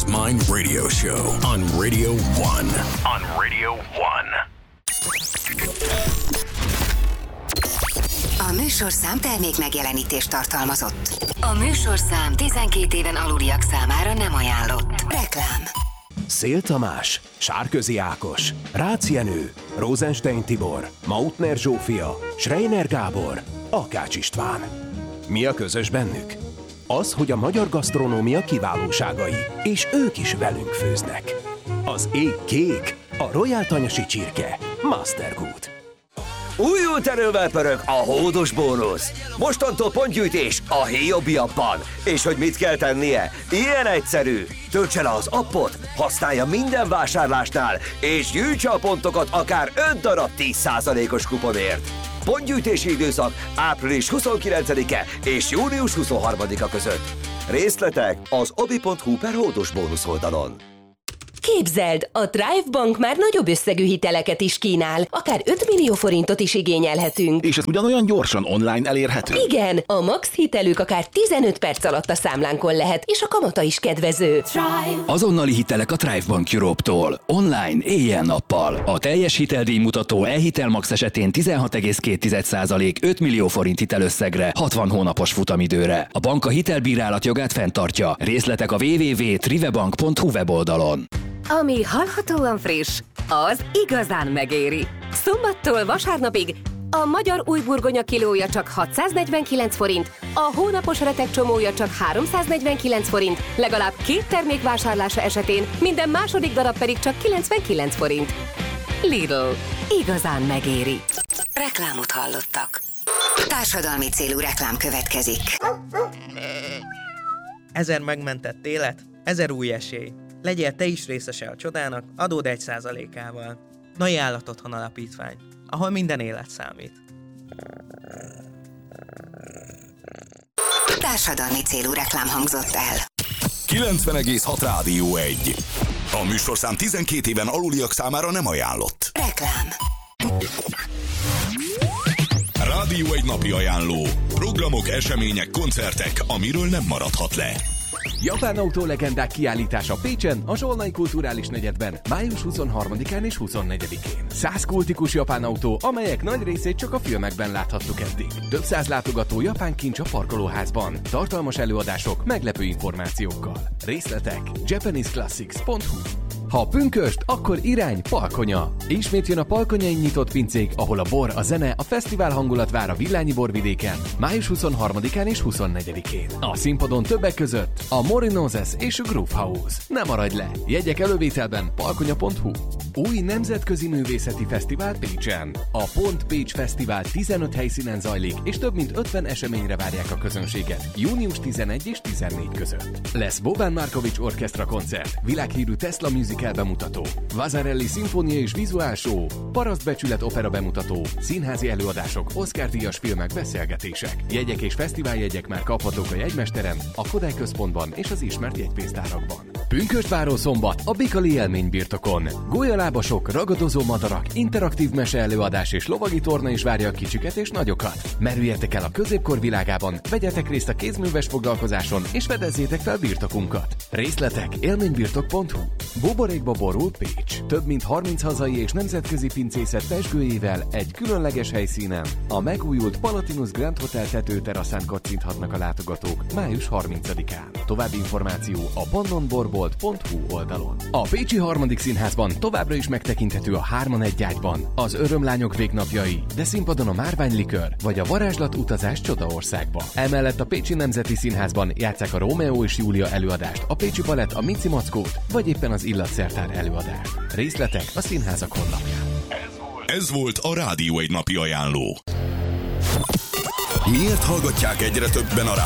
Goes Mine radio show on Radio 1. On Radio 1. A műsorszám termék megjelenítést tartalmazott. A műsorszám 12 éven aluliak számára nem ajánlott. Reklám. Szél Tamás, Sárközi Ákos, Rácz Jenő, Rosenstein Tibor, Mautner Zsófia, Schreiner Gábor, Akács István. Mi a közös bennük? Az, hogy a magyar gasztronómia kiválóságai, és ők is velünk főznek. Az ég kék, a Royal Tanyasi csirke, Mastergood. Újult erővel pörög a hódos bónusz. Mostantól pontgyűjtés a Héjobi appban. És hogy mit kell tennie? Ilyen egyszerű. Töltse le az appot, használja minden vásárlásnál, és gyűjtse a pontokat akár 5 darab 10%-os kuponért. Pontgyűjtési időszak április 29-e és június 23-a között. Részletek az obi.hu/hódos bónusz oldalon. Képzeld, a Thrive Bank már nagyobb összegű hiteleket is kínál, akár 5 millió forintot is igényelhetünk. És ez ugyanolyan gyorsan online elérhető? Igen, a max hitelük akár 15 perc alatt a számlánkon lehet, és a kamata is kedvező. Thrive. Azonnali hitelek a Thrive Bank Europe-tól. Online, éjjel-nappal. A teljes hiteldíjmutató e-hitel max esetén 16,2% 5 millió forint hitelösszegre, 60 hónapos futamidőre. A bank a hitelbírálat jogát fenntartja. Részletek a www.trivebank.hu weboldalon. Ami hallhatóan friss, az igazán megéri. Szombattól vasárnapig a magyar új burgonya kilója csak 649 forint, a hónapos retek csomója csak 349 forint, legalább 2 termék vásárlása esetén minden második darab pedig csak 99 forint. Lidl. Igazán megéri. Reklámot hallottak. Társadalmi célú reklám következik. 1000 megmentett élet, 1000 új esély. Legyél te is részese a csodának, adód 1%-ával. Nai Állatotthon Alapítvány, ahol minden élet számít. Társadalmi célú reklám hangzott el. 90,6 Rádió 1. A műsorszám 12 éven aluliak számára nem ajánlott. Reklám. Rádió 1 napi ajánló. Programok, események, koncertek, amiről nem maradhat le. Japán autólegendák kiállítása Pécsen, a Zsolnai Kulturális Negyedben, május 23-án és 24-én. 100 kultikus japán autó, amelyek nagy részét csak a filmekben láthattuk eddig. Több száz látogató japán kincs a parkolóházban. Tartalmas előadások, meglepő információkkal. Részletek japaneseclassics.hu. Ha pünkösd, akkor irány Palkonya. Ismét jön a Palkonyai nyitott pincék, ahol a bor, a zene, a fesztivál hangulat vár a Villányi borvidéken, május 23-án és 24-én. A színpadon többek között a Morinoses és a Groove House. Ne maradj le! Jegyek elővételben palkonya.hu. Új nemzetközi művészeti fesztivál Pécsen. A Pont Pécs Fesztivál 15 helyszínen zajlik, és több mint 50 eseményre várják a közönséget, június 11 és 14 között. Lesz Boban Markovics orchestra koncert, világhírű Tesla musical bemutató, Vasarelli szimfónia és vizuál show, Parasztbecsület opera bemutató, színházi előadások, Oscar-díjas filmek, beszélgetések. Jegyek és fesztiváljegyek már kaphatók a jegymesteren, a Kodály központban és az ismert jegypénztárakban. Pünkösdváró szombat a Bikali élménybirtokon. Gólyalábasok, ragadozó madarak, interaktív meseelőadás és lovagi torna is várja a kicsiket és nagyokat. Merüljetek el a középkor világában, vegyetek részt a kézműves foglalkozáson és fedezzétek fel birtokunkat. Részletek élménybirtok.hu. Buborékba borul Pécs. Több mint 30 hazai és nemzetközi pincészet pezsgőjével egy különleges helyszínen. A megújult Palatinus Grand Hotel tetőteraszán kocinthatnak a látogatók május 30-án. További információ a pannonborbolt.hu oldalon. A Pécsi Harmadik Színházban továbbra is megtekinthető a 3-1 ágyban, az Örömlányok végnapjai, de színpadon a Márványlikör vagy a Varázslat utazás Csodaországba. Emellett a Pécsi Nemzeti Színházban játsszák a Rómeó és Júlia előadást, a Pécsi Balett a Mici Mackót, vagy éppen az Illatszertár előadást. Részletek a színházak honlapján. Ez volt a Rádió 1 napi ajánló. Miért hallgatják egyre többen a